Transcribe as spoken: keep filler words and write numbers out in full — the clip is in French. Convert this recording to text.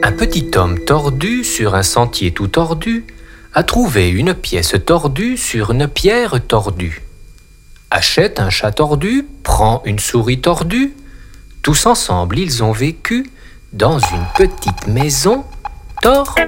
Un petit homme tordu sur un sentier tout tordu a trouvé une pièce tordue sur une pierre tordue. Achète un chat tordu, prend une souris tordue. Tous ensemble ils ont vécu dans une petite maison tordue.